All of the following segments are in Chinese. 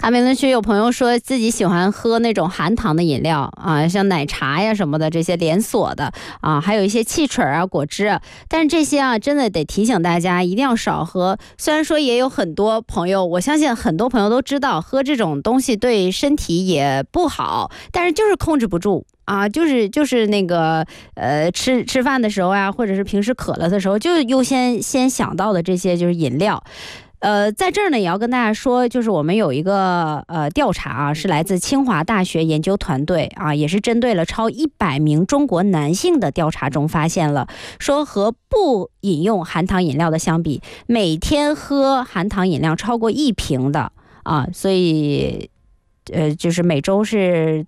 评论区有朋友说自己喜欢喝那种含糖的饮料啊，像奶茶呀什么的，这些连锁的啊，还有一些汽水啊、果汁啊，但是这些啊，真的得提醒大家一定要少喝。虽然说也有很多朋友，我相信很多朋友都知道喝这种东西对身体也不好，但是就是控制不住。啊，就是那个吃饭的时候啊，或者是平时渴了的时候，就优先想到的这些就是饮料。在这儿呢，也要跟大家说，就是我们有一个调查啊，是来自清华大学研究团队啊，也是针对了超100名中国男性的调查中发现了，说和不饮用含糖饮料的相比，每天喝含糖饮料超过1瓶的啊，所以就是每周是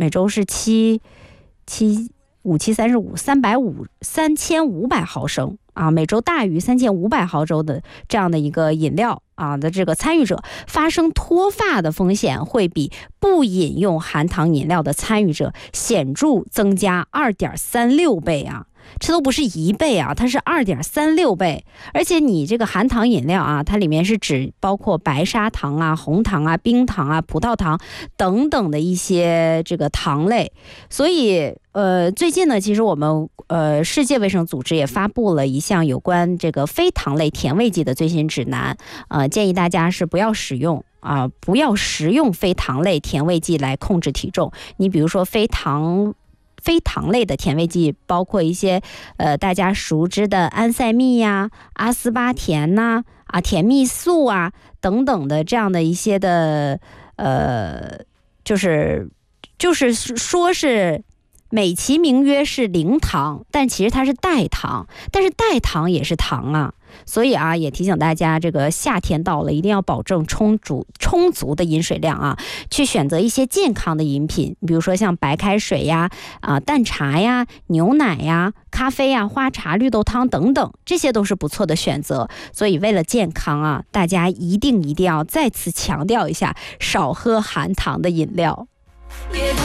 3500毫升啊，每周大于3500毫升的这样的一个饮料啊的这个参与者，发生脱发的风险会比不饮用含糖饮料的参与者显著增加2.36倍啊。这都不是1倍啊，它是2.36倍。而且你这个含糖饮料啊，它里面是指包括白砂糖啊、红糖啊、冰糖啊、葡萄糖等等的一些这个糖类。所以最近呢，其实我们世界卫生组织也发布了一项有关这个非糖类甜味剂的最新指南，建议大家是不要食用非糖类甜味剂来控制体重。你比如说非糖类的甜味剂包括一些大家熟知的安赛蜜呀、阿斯巴甜呐、甜蜜素啊等等的这样的一些的就是说是美其名曰是零糖，但其实它是代糖，但是代糖也是糖啊。所以啊，也提醒大家，这个夏天到了，一定要保证充足的饮水量啊，去选择一些健康的饮品，比如说像白开水呀、淡茶呀、牛奶呀、咖啡呀、花茶、绿豆汤等等，这些都是不错的选择。所以为了健康啊，大家一定要再次强调一下，少喝含糖的饮料。